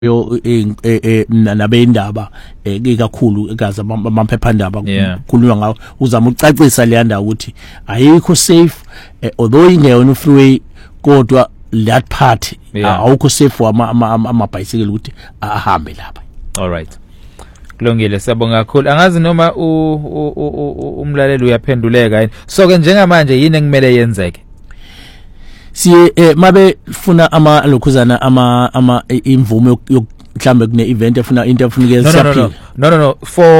yo nabendaba kakhulu egazi amaphephandaba kukhulunywa ngawo uzama ucacisa le yanda ukuthi ayikho safe although ingeyona freeway kodwa that part awukho safe ama bicycle ukuthi ahambe lapha. All right, kulungile, siyabonga kakhulu. Angazi noma umlaleli uyaphenduleka yini. So ke njengamanje yini engimele yenzeke? Siye mabe funa ama lokhuzana ama imvume mhlambe kune event efuna into efunike siyaphila. No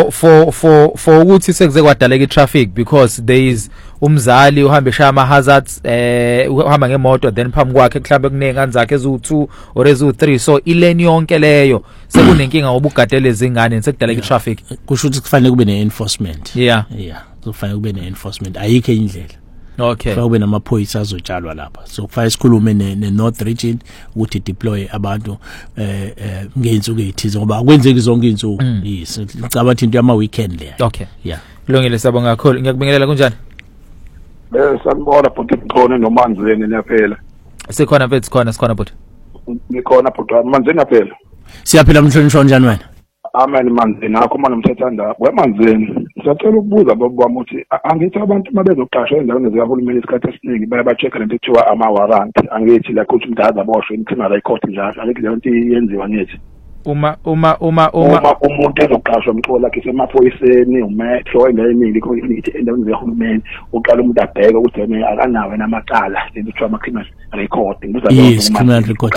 for ukuthi sekuze kwadaleka itraffic because there is umzali uhamba eshaya ama hazards uhamba ngemoto then phambi kwakhe mhlambe kunengane zakhe ezu2 or ezu3 so ilane yonke leyo sekunenkinga ngobugadele ezingane sekudaleka itraffic. Kusho ukuthi kufanele kube ne-enforcement. Yeah kufanele kube ne-enforcement, ayikho indlela. Okay, kube namaphoyisa azotshalwa lapha, so kufanele sikhulume ne-North Region ukuthi deploy abantu ngeinsuku ezithize ngoba akwenzeki zonke insuku. Yes, ngicabanga into yama weekend leya. Okay, yeah, kulungile, siyabonga kakhulu. Ngiyakubingelela kunjani? Sanibona bhuti, khona nomanzweni naphela. Sikhona mfethu, sikhona bhuti. Ngikhona bhuti, manzweni naphela. Siyaphila mhlonishwa njani wena? Amen manzweni akho mana umthethanda. Wemanzweni sicela ukubuza babami ukuthi angithi abantu mabezoqashwa endaweni zikahulumeni isikhathi esiningi bayabacheck lento ethiwa ama warrant, angithi la ukuthi umdala aboshwe criminal court njalo, angithi leyo nto yenziwa ngithi uma umuntu ezoqashwa umthola lakhe semaphoyiseni umetro endaweni eningi ithi endaweni zikahulumeni uqala umuntu abheke ukuthi yena akanawe namacala lento ethiwa ama criminal record. Yes, criminal record.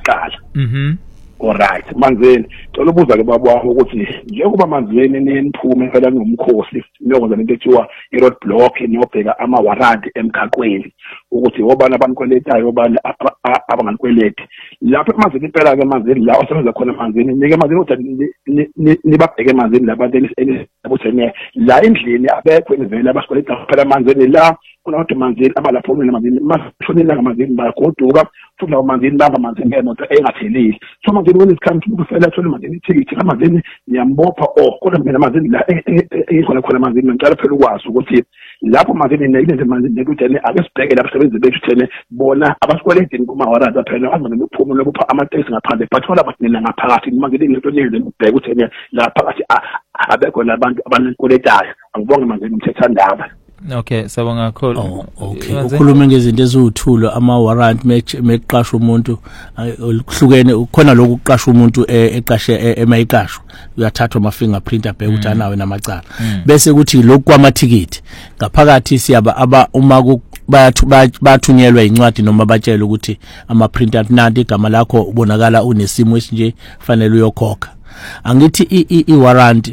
Alright, manzweni cela ubuza ke baba ukuthi njengoba manzweni neniphume phela ngomkhosi niyokwenza lento ethiwa i-road block niyobheka ama warrant emgaqweni ukuthi obani abankweletayo obani abanganikweleti lapha manzweni impela ke manzweni la osebenza khona manzweni nike manzweni ukuthi nibabheke manzweni labantu elibuthene la endlini abekho enivela abasikweleta phela manzweni la kunabantu manzweni abalapho manzweni masishonela ngamazweni bayagoduka futhi lawo manzweni bamba manzweni ngemoto engathelile. So manzweni when isikhathi ukufela thole manzweni ithikithi manzweni niyambopha kodwa mina manzweni la khona manzweni ngicela phela ukwazi ukuthi lapho manzweni neyilenze manzweni ukuthi ake sibheke lapho sebenze bethu thene bona abasikweleti kuma warrant phela azama nokuphuma lokupha amateksi ngaphandle but wala bathina ngaphakathi manzweni into nile ubheke ukuthi la phakathi abekho labantu abankweletayo. Angibonge manzweni umthethandaba. Okay, sabonga kakhulu. Okay, ukhuluma ngezinto ezuthulo ama warrant meqasha umuntu okuhlukene khona lokhu uqasha umuntu eqashe emayiqashwa uyathathwa ama fingerprint abheke ukuthi anawe namacala bese kuthi lokhu kwamathikithi ngaphakathi siyaba uma bathunyelwa incwadi noma batshela ukuthi ama printer nanti igama lakho ubonakala unesimo esinje fanele uyokhokha. Angithi I warrant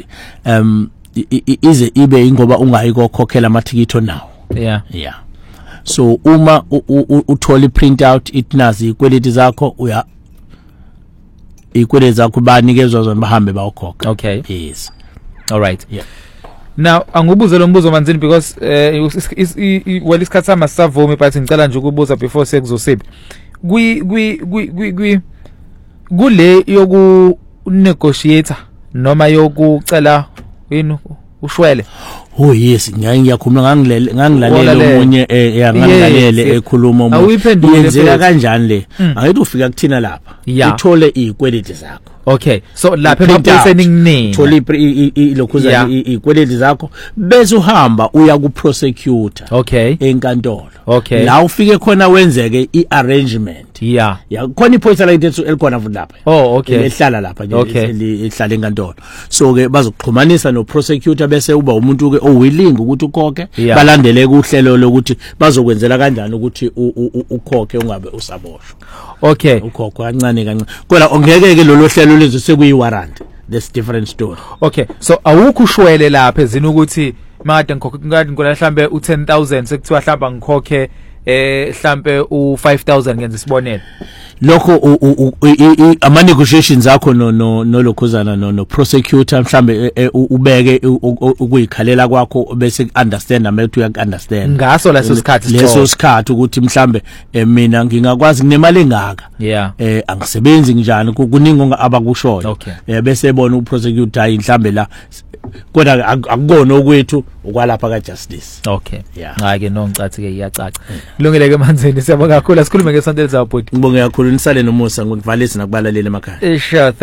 ize ibe ingoba ungayikokhokhela amathikithi nawo. Yeah, so uma uthola print out itinazi ikweleti zakho ikweleti zakho banikezwa zona bahambe bayokhokha. Okay, yes, all right. Yeah, now angibuze lo mbuzo manzini because well isikhathi sama savumi but ngicela nje ukubuza before sekuzosibi kule yoku negotiator noma yokucela yini ushwele. Oh yes, ngiyakhuluma ngangilalela umunye yangilalele ekhuluma umuntu yenzeka kanjani le angithi ufika kuthina lapha uthole ikweleti zakho. Okay, so lapha emaphoyiseni nginini thola lokhuza ikweleti zakho bese uhamba uya ku prosecutor. Okay, enkantolo. Okay, la ufike khona wenzeke iarrangement. Yeah, khona iphoyisa lethu elikhona futhi lapha. Oh, okay, ehlala lapha nje ehlala enkantolo. So ke bazokuxhumanisa no prosecutor bese uba umuntu ke owilling ukuthi ukhokhe balandele kuhlelo lokuthi bazokwenzela kanjani ukuthi ukhokhe ungabe usaboshwa. Okay, ukhokhe kancane kodwa ongeke ke lolo hlelo lezo sekuyi warrant. That's different story. Okay, so awukho ushwele lapha ezini ukuthi made ngikhokhe ngona mhlambe u10,000 sekuthiwa mhlamba ngikhokhe mhlambe u5,000 ngenza isibonelo lokho ama negotiations akho no lokhuzana no prosecutor mhlambe ubeke ukuyikhalela kwakho bese understand amethi uya understand ngaso leso sikhathi ukuthi mhlambe mina ngingakwazi kunemali engaka. Yeah, angisebenzi njani kuningi abakushoyo. Okay, bese ebona uprosecutor hayi mhlambe la kodwa akubona okwethu okwalapha ka justice. Okay, yeah, hayi ke no ngicathi ke iyacaca. kulungile ke manzini siyabonga kakhulu asikhulume ngesonto elizayo bhuti ngibonge kakhulu nisale nomusa ngikuvalisi nakubalaleli emakhaya sure